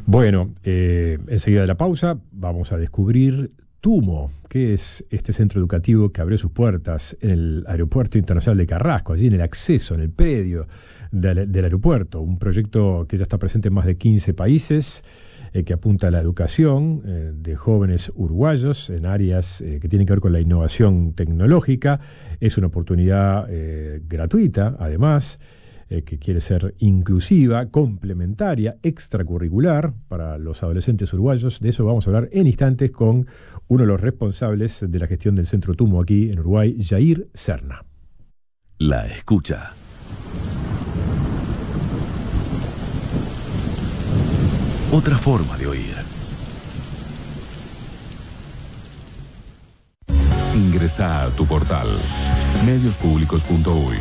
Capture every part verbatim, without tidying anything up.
Bueno, eh, enseguida de la pausa vamos a descubrir TUMO, que es este centro educativo que abrió sus puertas en el Aeropuerto Internacional de Carrasco, allí en el acceso, en el predio del, del aeropuerto, un proyecto que ya está presente en más de quince países, eh, que apunta a la educación eh, de jóvenes uruguayos en áreas eh, que tienen que ver con la innovación tecnológica. Es una oportunidad eh, gratuita, además, eh, que quiere ser inclusiva, complementaria, extracurricular para los adolescentes uruguayos. De eso vamos a hablar en instantes con uno de los responsables de la gestión del Centro TUMO aquí en Uruguay, Jair Serna. La escucha. Otra forma de oír. Ingresa a tu portal medios públicos punto uy.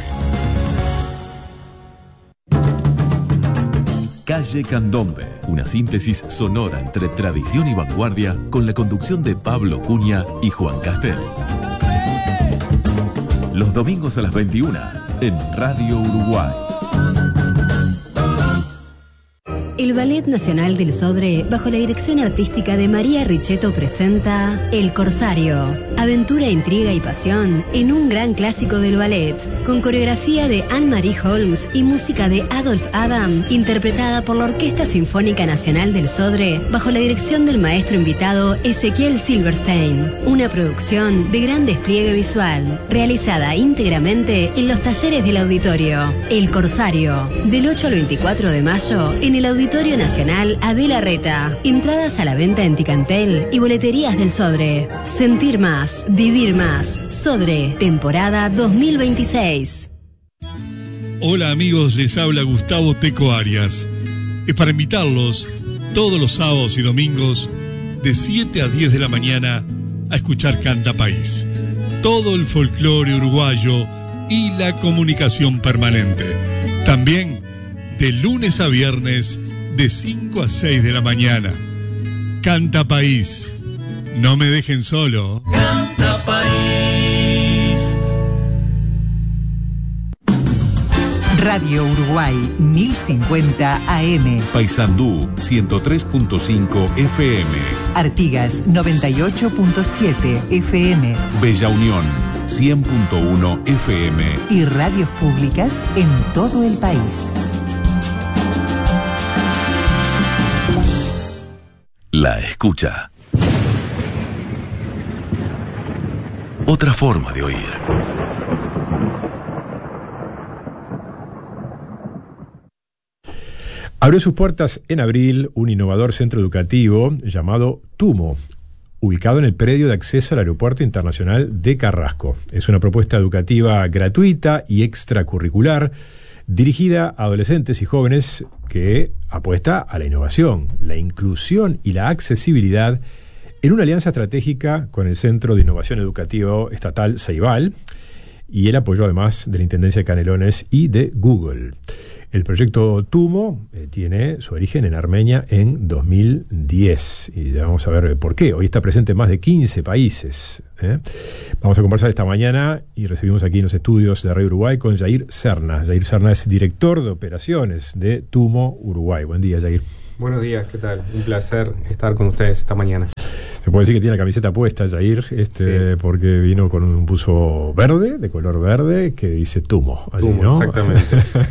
Calle Candombe, una síntesis sonora entre tradición y vanguardia con la conducción de Pablo Cunha y Juan Castel. Los domingos a las veintiuna en Radio Uruguay. El Ballet Nacional del Sodre, bajo la dirección artística de María Richetto, presenta El Corsario. Aventura, intriga y pasión en un gran clásico del ballet, con coreografía de Anne-Marie Holmes y música de Adolf Adam, interpretada por la Orquesta Sinfónica Nacional del Sodre, bajo la dirección del maestro invitado Ezequiel Silverstein. Una producción de gran despliegue visual, realizada íntegramente en los talleres del auditorio. El Corsario, del ocho al veinticuatro de mayo, en el Auditorio Nacional Adela Reta. Entradas a la venta en Ticantel y boleterías del Sodre. Sentir más, vivir más. Sodre, temporada dos mil veintiséis. Hola amigos, les habla Gustavo Teco Arias. Es para invitarlos todos los sábados y domingos de siete a diez de la mañana a escuchar Canta País. Todo el folclore uruguayo y la comunicación permanente. También de lunes a viernes de cinco a seis de la mañana. Canta País. No me dejen solo. Canta País. Radio Uruguay mil cincuenta A M. Paysandú ciento tres punto cinco F M. Artigas noventa y ocho punto siete F M. Bella Unión cien punto uno F M. Y radios públicas en todo el país. La escucha. Otra forma de oír. Abrió sus puertas en abril un innovador centro educativo llamado TUMO, ubicado en el predio de acceso al Aeropuerto Internacional de Carrasco. Es una propuesta educativa gratuita y extracurricular dirigida a adolescentes y jóvenes que apuesta a la innovación, la inclusión y la accesibilidad en una alianza estratégica con el Centro de Innovación Educativo Estatal Ceibal y el apoyo además de la Intendencia de Canelones y de Google. El proyecto TUMO eh, tiene su origen en Armenia en dos mil diez y ya vamos a ver por qué. Hoy está presente en más de quince países. ¿eh? Vamos a conversar esta mañana y recibimos aquí en los estudios de Radio Uruguay con Jair Serna. Jair Serna es director de operaciones de TUMO Uruguay. Buen día, Jair. Buenos días, ¿qué tal? Un placer estar con ustedes esta mañana. Se puede decir que tiene la camiseta puesta, Jair, este, sí. Porque vino con un buzo verde, de color verde, que dice TUMO, así, TUMO, ¿no? Exactamente.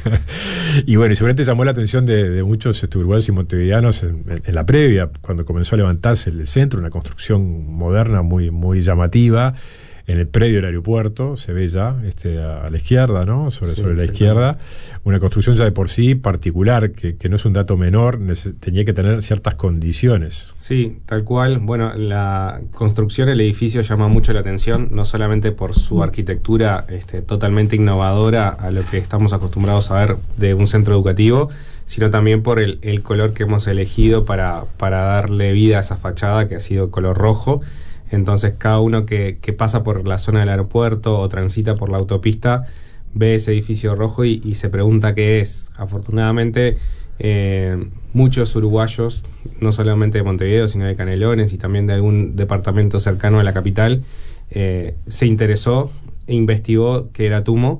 Y bueno, y seguramente llamó la atención de, de muchos este, uruguayos y montevideanos en, en, en la previa, cuando comenzó a levantarse el centro, una construcción moderna muy, muy llamativa, en el predio del aeropuerto, se ve ya este, a, a la izquierda, ¿no? Sobre, sí, sobre la izquierda, una construcción ya de por sí particular, que, que no es un dato menor, tenía que tener ciertas condiciones. Sí, tal cual. Bueno, la construcción del edificio llama mucho la atención, no solamente por su arquitectura este, totalmente innovadora a lo que estamos acostumbrados a ver de un centro educativo, sino también por el, el color que hemos elegido para, para darle vida a esa fachada, que ha sido color rojo. Entonces cada uno que, que pasa por la zona del aeropuerto o transita por la autopista ve ese edificio rojo y, y se pregunta qué es. Afortunadamente eh, muchos uruguayos, no solamente de Montevideo sino de Canelones y también de algún departamento cercano a la capital, eh, se interesó e investigó qué era TUMO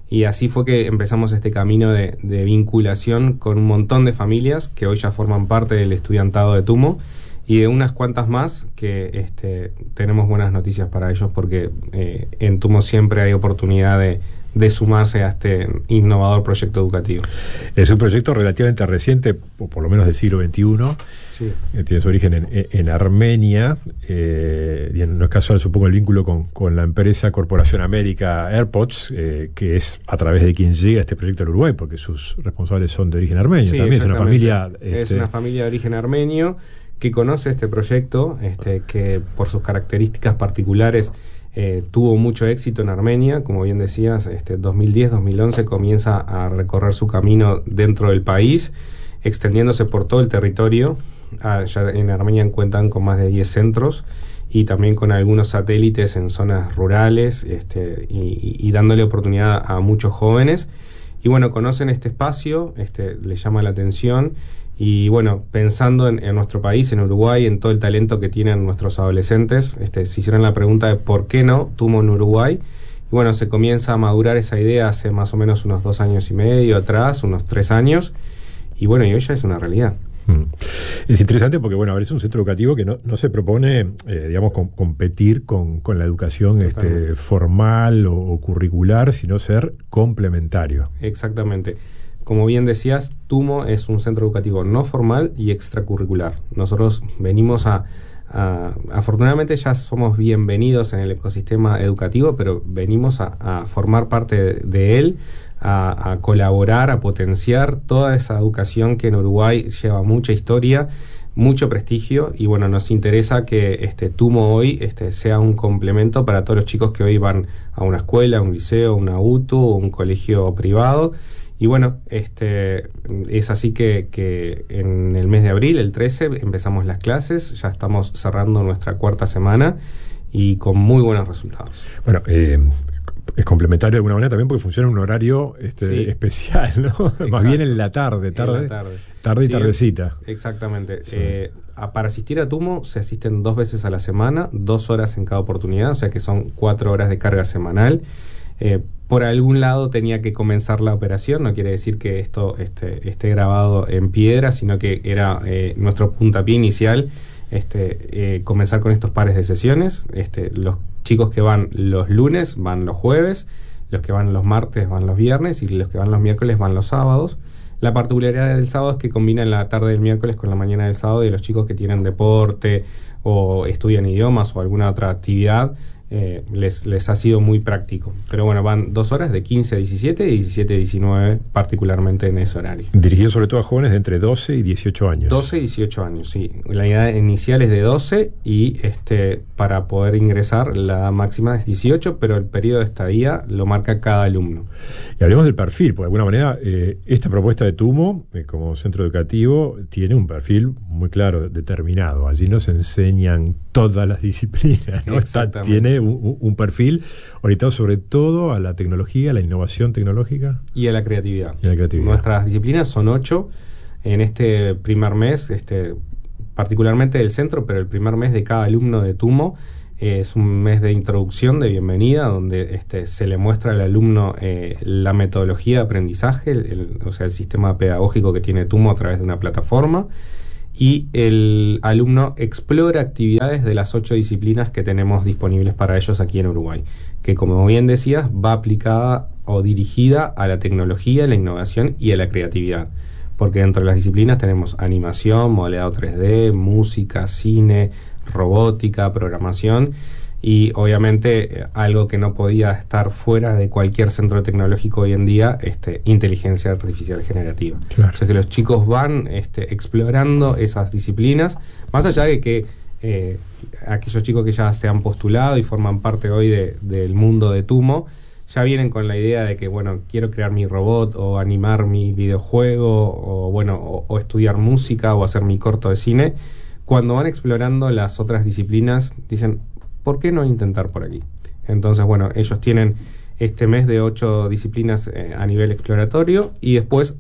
Y así fue que empezamos este camino de, de vinculación con un montón de familias que hoy ya forman parte del estudiantado de Tumo, y de unas cuantas más que este, tenemos buenas noticias para ellos, porque eh, en Tumo siempre hay oportunidad de, de sumarse a este innovador proyecto educativo. Es un proyecto relativamente reciente, o por lo menos del siglo veintiuno. Sí. Eh, tiene su origen en, en Armenia. Eh, y no es casual, supongo, el vínculo con, con la empresa Corporación América Airports, eh, que es a través de quien llega este proyecto al Uruguay, porque sus responsables son de origen armenio. Sí, también es una familia. Es este, una familia de origen armenio que conoce este proyecto, este, que por sus características particulares eh, tuvo mucho éxito en Armenia. Como bien decías, este, dos mil diez, dos mil once comienza a recorrer su camino dentro del país, extendiéndose por todo el territorio. Ah, ya en Armenia cuentan con más de diez centros y también con algunos satélites en zonas rurales, este, y, y dándole oportunidad a muchos jóvenes. Y bueno, conocen este espacio, este, les llama la atención. Y bueno, pensando en, en nuestro país, en Uruguay, en todo el talento que tienen nuestros adolescentes, este, se hicieron la pregunta de por qué no Tumo en Uruguay. Y bueno, se comienza a madurar esa idea hace más o menos unos dos años y medio atrás, unos tres años. Y bueno, y hoy ya es una realidad. Es interesante porque, bueno, a ver, es un centro educativo que no, no se propone, eh, digamos, com- competir con, con la educación este, formal o, o curricular, sino ser complementario. Exactamente. Como bien decías, Tumo es un centro educativo no formal y extracurricular. Nosotros venimos a, a afortunadamente ya somos bienvenidos en el ecosistema educativo, pero venimos a, a formar parte de, de él, a, a colaborar, a potenciar toda esa educación que en Uruguay lleva mucha historia, mucho prestigio, y bueno, nos interesa que este Tumo hoy este, sea un complemento para todos los chicos que hoy van a una escuela, a un liceo, una U T U, un colegio privado. Y bueno, este es así que, que en el mes de abril, el trece, empezamos las clases, ya estamos cerrando nuestra cuarta semana y con muy buenos resultados. Bueno, eh, es complementario de alguna manera también porque funciona en un horario este, sí. especial, ¿no? Exacto. Más bien en la tarde, tarde, la tarde. tarde y sí, tardecita. Exactamente. Sí. Eh, a, para asistir a Tumo se asisten dos veces a la semana, dos horas en cada oportunidad, o sea que son cuatro horas de carga semanal. Eh, por algún lado tenía que comenzar la operación, no quiere decir que esto este, esté grabado en piedra, sino que era eh, nuestro puntapié inicial, este, eh, comenzar con estos pares de sesiones. Este, los chicos que van los lunes van los jueves, los que van los martes van los viernes y los que van los miércoles van los sábados. La particularidad del sábado es que combinan la tarde del miércoles con la mañana del sábado, y los chicos que tienen deporte o estudian idiomas o alguna otra actividad, Eh, les, les ha sido muy práctico. Pero bueno, van dos horas de quince a diecisiete y diecisiete a diecinueve, particularmente en ese horario. Dirigido sobre todo a jóvenes de entre doce y dieciocho años. doce y dieciocho años, sí. La edad inicial es de doce y este para poder ingresar la edad máxima es dieciocho, pero el periodo de estadía lo marca cada alumno. Y hablemos del perfil, porque de alguna manera eh, esta propuesta de Tumo, eh, como centro educativo, tiene un perfil muy claro, determinado. Allí no se enseñan todas las disciplinas, ¿no? Está, tiene un, un perfil orientado sobre todo a la tecnología, a la innovación tecnológica y a la creatividad. Y a la creatividad. Nuestras disciplinas son ocho en este primer mes, este particularmente del centro, pero el primer mes de cada alumno de Tumo eh, es un mes de introducción, de bienvenida, donde este, se le muestra al alumno eh, la metodología de aprendizaje, el, el, o sea, el sistema pedagógico que tiene Tumo a través de una plataforma. Y el alumno explora actividades de las ocho disciplinas que tenemos disponibles para ellos aquí en Uruguay, que como bien decías, va aplicada o dirigida a la tecnología, la innovación y a la creatividad. Porque dentro de las disciplinas tenemos animación, modelado tres D, música, cine, robótica, programación, y obviamente eh, algo que no podía estar fuera de cualquier centro tecnológico hoy en día, este, inteligencia artificial generativa. Claro. O sea que los chicos van este, explorando esas disciplinas, más allá de que eh, aquellos chicos que ya se han postulado y forman parte hoy de, del mundo de Tumo, ya vienen con la idea de que, bueno, quiero crear mi robot o animar mi videojuego o, bueno, o, o estudiar música o hacer mi corto de cine. Cuando van explorando las otras disciplinas, dicen, ¿por qué no intentar por aquí? Entonces, bueno, ellos tienen este mes de ocho disciplinas eh, a nivel exploratorio, y después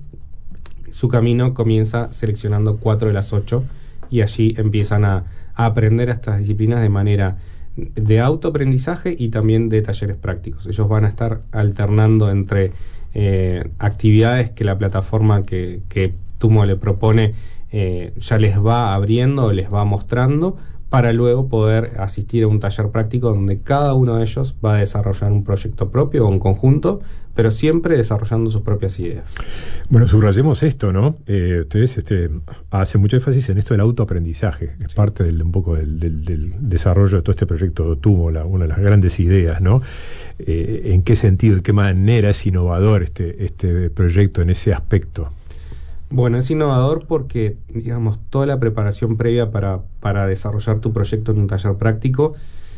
su camino comienza seleccionando cuatro de las ocho, y allí empiezan a, a aprender estas disciplinas de manera de autoaprendizaje y también de talleres prácticos. Ellos van a estar alternando entre eh, actividades que la plataforma que, que Tumo le propone eh, ya les va abriendo o les va mostrando, para luego poder asistir a un taller práctico donde cada uno de ellos va a desarrollar un proyecto propio o en conjunto, pero siempre desarrollando sus propias ideas. Bueno, subrayemos esto, ¿no? Eh, ustedes este, hacen mucho énfasis en esto del autoaprendizaje, es sí. parte del, un poco del, del, del desarrollo de todo este proyecto Tumo, la, una de las grandes ideas, ¿no? Eh, ¿En qué sentido, de qué manera es innovador este, este proyecto en ese aspecto? Bueno, es innovador porque, digamos, toda la preparación previa para, para desarrollar tu proyecto en un taller práctico,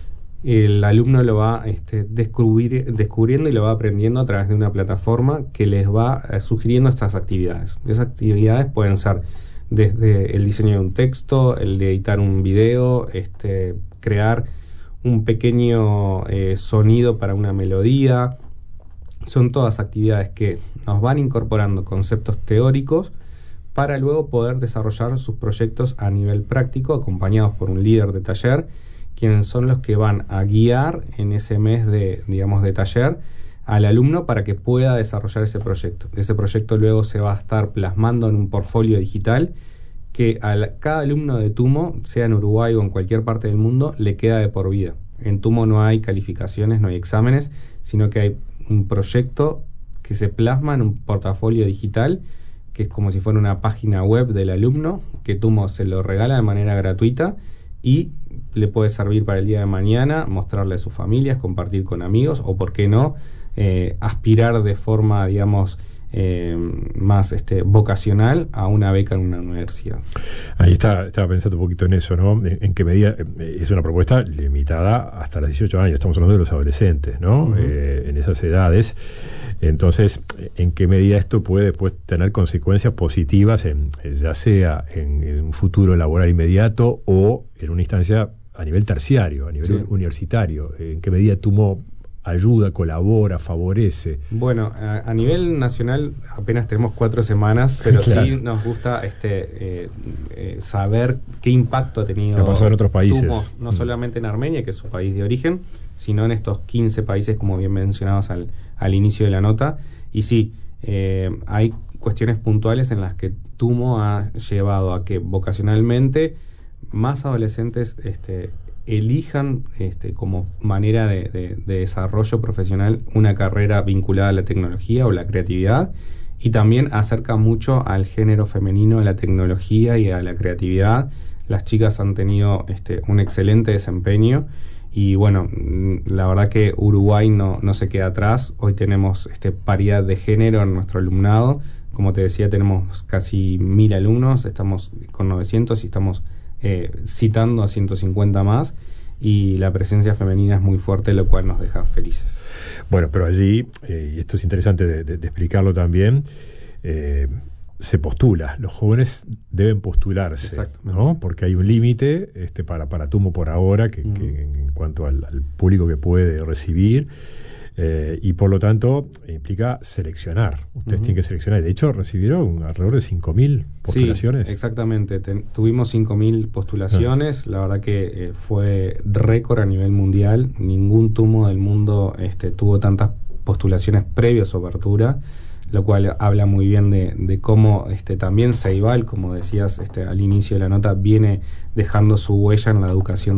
el alumno lo va este, descubrir, descubriendo y lo va aprendiendo a través de una plataforma que les va eh, sugiriendo estas actividades. Esas actividades pueden ser desde el diseño de un texto, el de editar un video, este, crear un pequeño eh, sonido para una melodía. Son todas actividades que nos van incorporando conceptos teóricos para luego poder desarrollar sus proyectos a nivel práctico, acompañados por un líder de taller, quienes son los que van a guiar en ese mes de, digamos, de taller al alumno para que pueda desarrollar ese proyecto. Ese proyecto luego se va a estar plasmando en un portfolio digital que a la, cada alumno de Tumo, sea en Uruguay o en cualquier parte del mundo, le queda de por vida. En Tumo no hay calificaciones, no hay exámenes, sino que hay un proyecto que se plasma en un portafolio digital, que es como si fuera una página web del alumno, que Tumo se lo regala de manera gratuita y le puede servir para el día de mañana, mostrarle a sus familias, compartir con amigos, o por qué no, eh, aspirar de forma, digamos, eh, más este, vocacional a una beca en una universidad. Ahí está, estaba pensando un poquito en eso, ¿no? En, en qué medida eh, es una propuesta limitada hasta los dieciocho años, estamos hablando de los adolescentes, ¿no? Uh-huh. Eh, en esas edades. Entonces, ¿en qué medida esto puede después tener consecuencias positivas, en, ya sea en, en un futuro laboral inmediato o en una instancia a nivel terciario, a nivel sí. universitario? ¿En qué medida Tumo ayuda, colabora, favorece? Bueno, a, a nivel nacional apenas tenemos cuatro semanas, pero claro. sí nos gusta este eh, eh, saber qué impacto ha tenido ¿Qué ha pasado en otros países? Tumo, no mm. solamente en Armenia, que es su país de origen, sino en estos quince países, como bien mencionabas al, al inicio de la nota. Y sí, eh, hay cuestiones puntuales en las que Tumo ha llevado a que vocacionalmente más adolescentes este, elijan este, como manera de, de, de desarrollo profesional una carrera vinculada a la tecnología o la creatividad, y también acerca mucho al género femenino, a la tecnología y a la creatividad. Las chicas han tenido este, un excelente desempeño. Y bueno, la verdad que Uruguay no, no se queda atrás. Hoy tenemos este, paridad de género en nuestro alumnado. Como te decía, tenemos casi mil alumnos, estamos con novecientos y estamos eh, citando a ciento cincuenta más. Y la presencia femenina es muy fuerte, lo cual nos deja felices. Bueno, pero allí, eh, y esto es interesante de, de, de explicarlo también, eh, se postula, los jóvenes deben postularse, ¿no? Porque hay un límite este, para, para Tumo por ahora, que, uh-huh. que en cuanto al, al público que puede recibir, eh, y por lo tanto implica seleccionar. Ustedes uh-huh. tienen que seleccionar. De hecho, recibieron alrededor de cinco mil postulaciones. Sí, exactamente. Ten, tuvimos cinco mil postulaciones. Uh-huh. La verdad que eh, fue récord a nivel mundial. Ningún Tumo del mundo este, tuvo tantas postulaciones previas a su apertura, lo cual habla muy bien de, de cómo este, también Ceibal, como decías este, al inicio de la nota, viene dejando su huella en la educación